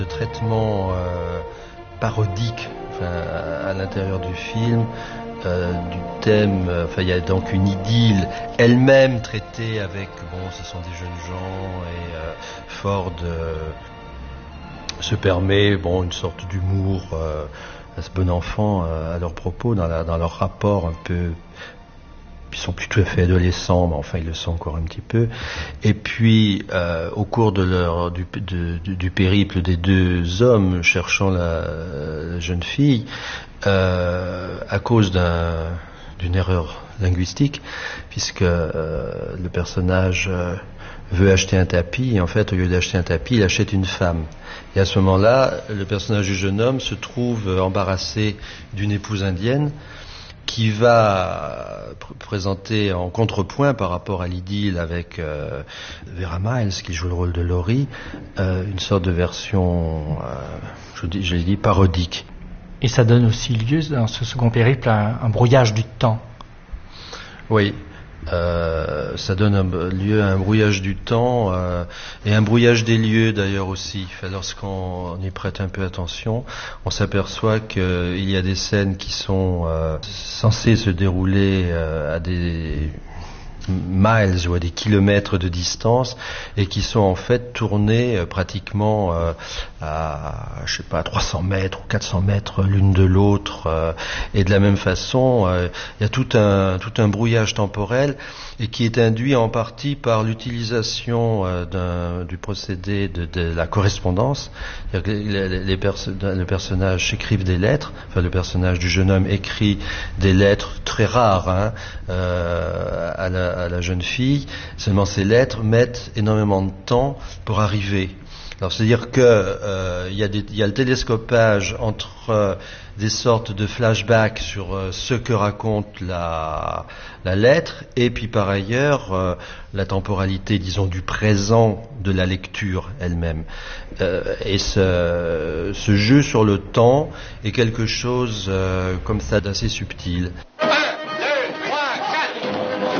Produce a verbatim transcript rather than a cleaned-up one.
Le traitement euh, parodique enfin, à l'intérieur du film, euh, du thème, enfin il y a donc une idylle elle-même traitée avec, bon ce sont des jeunes gens et euh, Ford euh, se permet bon une sorte d'humour euh, à ce bon enfant euh, à leur propos, dans, la, dans leur rapport un peu. Ils sont plus tout à fait adolescents, mais enfin ils le sont encore un petit peu. Et puis, euh, au cours de leur, du, de, du, du périple des deux hommes cherchant la, la jeune fille, euh, à cause d'un, d'une erreur linguistique, puisque euh, le personnage euh, veut acheter un tapis, et en fait, au lieu d'acheter un tapis, il achète une femme. Et à ce moment-là, le personnage du jeune homme se trouve embarrassé d'une épouse indienne, qui va pr- présenter en contrepoint par rapport à l'idylle avec euh, Vera Miles, qui joue le rôle de Laurie, euh, une sorte de version, euh, je, dis, je l'ai dit, parodique. Et ça donne aussi lieu, dans ce second périple, à un, un brouillage du temps. Oui. Euh, ça donne un, lieu à un brouillage du temps euh, et un brouillage des lieux d'ailleurs aussi. Enfin, lorsqu'on y prête un peu attention, on s'aperçoit qu'il y a des scènes qui sont euh, censées se dérouler euh, à des miles ou à des kilomètres de distance et qui sont en fait tournées euh, pratiquement euh, à je sais pas trois cents mètres ou quatre cents mètres l'une de l'autre euh, et de la même façon il euh, y a tout un tout un brouillage temporel et qui est induit en partie par l'utilisation euh, d'un, du procédé de, de la correspondance. Les, les, les perso- le personnage s'écrivent des lettres, enfin le personnage du jeune homme écrit des lettres très rares hein, euh, à, la, à la jeune fille, seulement ces lettres mettent énormément de temps pour arriver. Alors c'est-à-dire que euh, il y a des, il y a le télescopage entre euh, des sortes de flashbacks sur euh, ce que raconte la, la lettre et puis par ailleurs euh, la temporalité, disons, du présent de la lecture elle-même. Euh, et ce, ce jeu sur le temps est quelque chose euh, comme ça d'assez subtil.